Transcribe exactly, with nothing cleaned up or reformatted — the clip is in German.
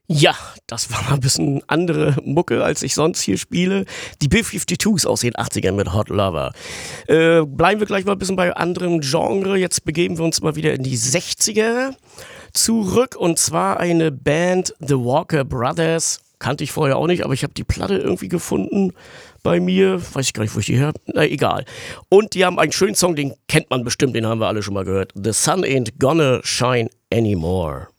Ja, das war mal ein bisschen andere Mucke, als ich sonst hier spiele. Die B fünfundfünfzigers aus den achtzigern mit Hot Lover. Äh, bleiben wir gleich mal ein bisschen bei anderem Genre. Jetzt begeben wir uns mal wieder in die sechziger zurück. Und zwar eine Band, The Walker Brothers. Kannte ich vorher auch nicht, aber ich habe die Platte irgendwie gefunden bei mir. Weiß ich gar nicht, wo ich die her. Na, egal. Und die haben einen schönen Song, den kennt man bestimmt, den haben wir alle schon mal gehört. The Sun Ain't Gonna Shine Anymore.